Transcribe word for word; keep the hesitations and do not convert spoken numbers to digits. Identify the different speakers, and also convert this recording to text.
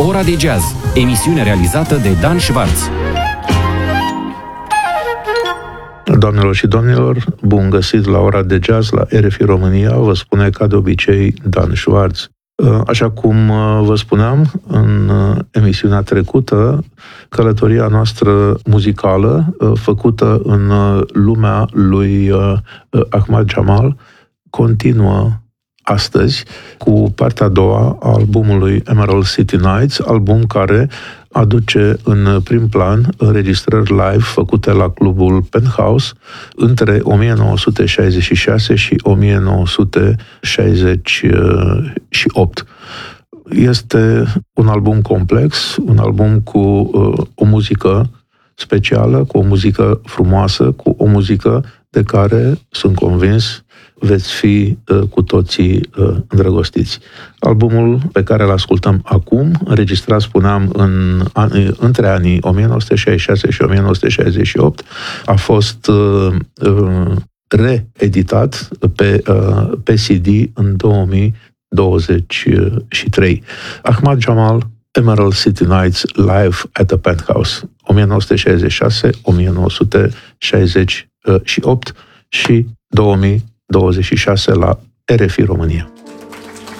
Speaker 1: Ora de Jazz, emisiune realizată de Dan Schwartz.
Speaker 2: Doamnelor și domnilor, bun găsit la Ora de Jazz la R F I România, vă spune ca de obicei Dan Schwartz. Așa cum vă spuneam în emisiunea trecută, călătoria noastră muzicală, făcută în lumea lui Ahmad Jamal, continuă astăzi cu partea a doua a albumului Emerald City Nights, album care aduce în prim plan înregistrări live făcute la clubul Penthouse între o mie nouă sute șaizeci și șase și o mie nouă sute șaizeci și opt. Este un album complex, un album cu uh, o muzică specială, cu o muzică frumoasă, cu o muzică de care, sunt convins, veți fi uh, cu toții uh, îndrăgostiți. Albumul pe care îl ascultăm acum, înregistrat, spuneam, în, an, între anii o mie nouă sute șaizeci și șase și o mie nouă sute șaizeci și opt, a fost uh, uh, reeditat pe, uh, pe C D în două mii douăzeci și trei. Ahmad Jamal, Emerald City Nights, live at the Penthouse, o mie nouă sute șaizeci și șase - o mie nouă sute șaizeci și opt și două mii douăzeci și șase la R F I România.